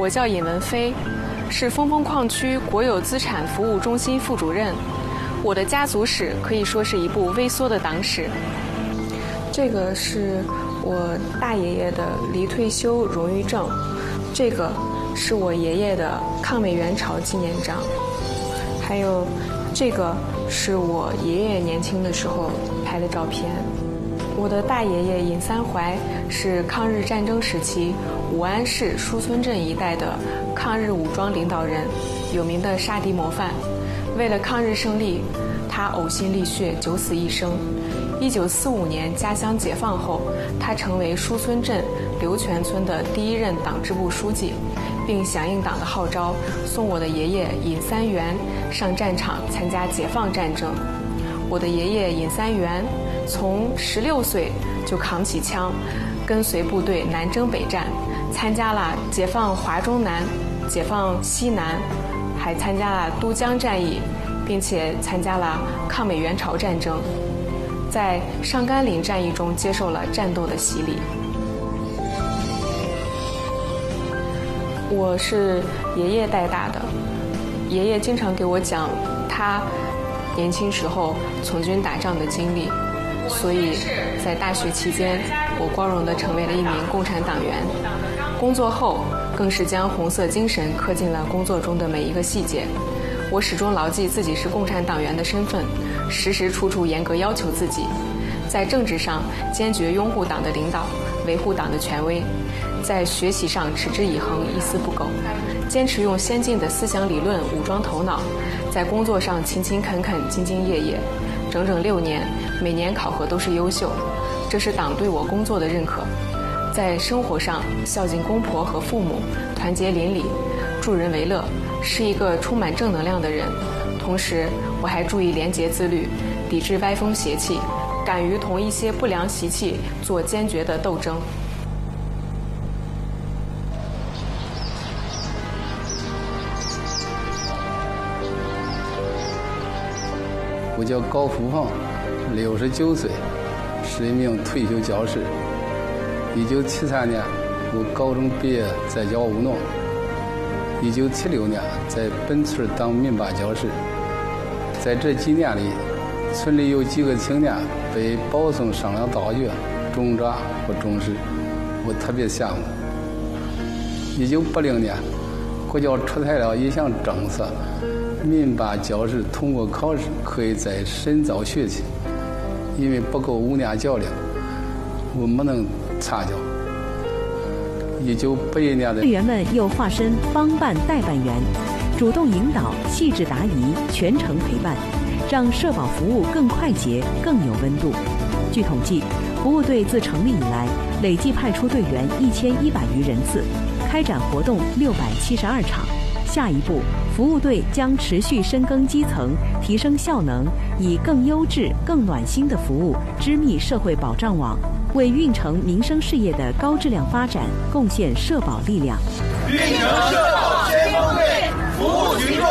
我叫尹文飞，是峰峰矿区国有资产服务中心副主任。我的家族史可以说是一部微缩的党史。这个是我大爷爷的离退休荣誉证，这个是我爷爷的抗美援朝纪念章，还有这个是我爷爷年轻的时候拍的照片。我的大爷爷尹三怀是抗日战争时期武安市树村镇一带的抗日武装领导人，有名的杀敌模范。为了抗日胜利，他呕心沥血，九死一生。1945年家乡解放后，他成为树村镇刘泉村的第一任党支部书记，并响应党的号召，送我的爷爷尹三元上战场参加解放战争。我的爷爷尹三元从16岁就扛起枪，跟随部队南征北战，参加了解放华中南、解放西南，还参加了都江战役，并且参加了抗美援朝战争，在上甘岭战役中接受了战斗的洗礼。我是爷爷带大的，爷爷经常给我讲他年轻时候从军打仗的经历，所以在大学期间，我光荣地成为了一名共产党员。工作后，更是将红色精神刻进了工作中的每一个细节。我始终牢记自己是共产党员的身份，时时处处严格要求自己。在政治上坚决拥护党的领导，维护党的权威；在学习上持之以恒，一丝不苟，坚持用先进的思想理论武装头脑；在工作上勤勤恳恳，兢兢业业。整整6年，每年考核都是优秀，这是党对我工作的认可。在生活上孝敬公婆和父母，团结邻里，助人为乐，是一个充满正能量的人。同时，我还注意廉洁自律，抵制歪风邪气，敢于同一些不良习气做坚决的斗争。 我叫高福凤，69岁，是一名退休教师。1973年，我高中毕业在家务农。1976年，在本村当民办教师。在这几年里，村里有几个青年被保送上了大学，中专或中师，我特别羡慕。1980年，国家出台了一项政策，民办教师通过考试可以再深造学习。因为不够5年教龄，我没能参加。1981年的队员们又化身帮办代办员，主动引导，细致答疑，全程陪伴，让社保服务更快捷、更有温度。据统计，服务队自成立以来，累计派出队员1100余人次，开展活动672场。下一步，服务队将持续深耕基层，提升效能，以更优质、更暖心的服务织密社会保障网，为运城民生事业的高质量发展贡献社保力量。 运城社保先锋队，服务群众。